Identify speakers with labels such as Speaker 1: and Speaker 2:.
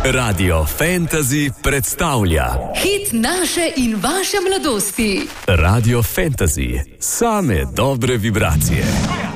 Speaker 1: Radio Fantasy predstavlja
Speaker 2: hit naše in vaše mladosti.
Speaker 1: Radio Fantasy, same dobre vibracije.